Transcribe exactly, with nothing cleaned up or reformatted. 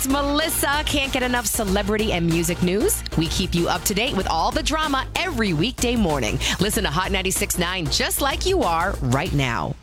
it's Melissa. Can't get enough celebrity and music news? We keep you up to date with all the drama every weekday morning. Listen to Hot ninety-six point nine just like you are right now.